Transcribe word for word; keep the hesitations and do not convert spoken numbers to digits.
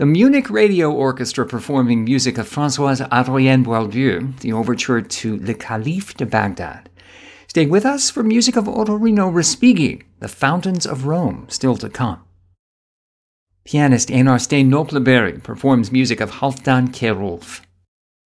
The Munich Radio Orchestra performing music of Françoise Adrienne Boieldieu, the overture to Le Calife de Baghdad. Stay with us for music of Ottorino Respighi, The Fountains of Rome, still to come. Pianist Einar Steinn Nokleberi performs music of Halfdan Kjerulf.